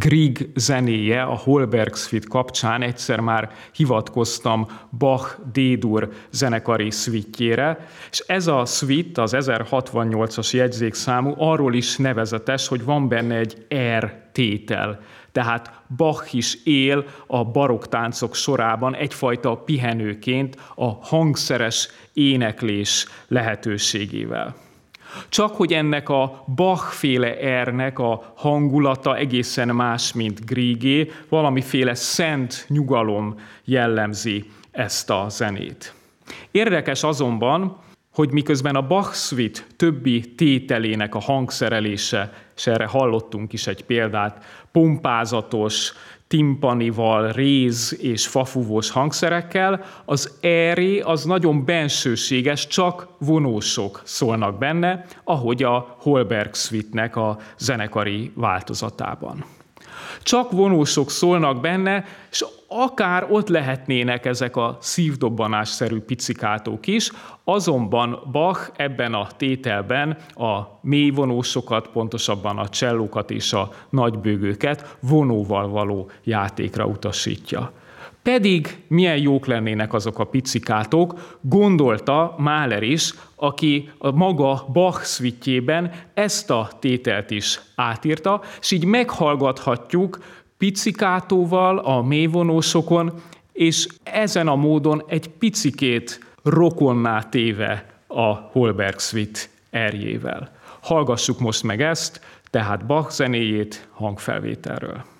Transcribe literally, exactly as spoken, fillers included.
Grieg zenéje, a Holberg Suite kapcsán egyszer már hivatkoztam Bach D-dur zenekari szvitjére, és ez a suite, az ezerhatvannyolcas jegyzékszámú arról is nevezetes, hogy van benne egy R tétel. Tehát Bach is él a barokk táncok sorában egyfajta pihenőként a hangszeres éneklés lehetőségével. Csak hogy ennek a Bach-féle R-nek a hangulata egészen más, mint Griegé, valamiféle szent nyugalom jellemzi ezt a zenét. Érdekes azonban, hogy miközben a Bach Suite többi tételének a hangszerelése, és erre hallottunk is egy példát, pompázatos, timpanival, réz és fafúvós hangszerekkel, az R az nagyon bensőséges, csak vonósok szólnak benne, ahogy a Holberg Suite-nek a zenekari változatában. Csak vonósok szólnak benne, és akár ott lehetnének ezek a szívdobbanásszerű picikátók is, azonban Bach ebben a tételben a mélyvonósokat, pontosabban a csellókat és a nagybőgőket vonóval való játékra utasítja. Pedig milyen jók lennének azok a picikátók, gondolta Mahler is, aki a maga Bach szvitjében ezt a tételt is átírta, és így meghallgathatjuk picikátóval a mélyvonósokon, és ezen a módon egy picikét rokonná téve a Holberg Suite R-jével. Hallgassuk most meg ezt, tehát Bach zenéjét hangfelvételről.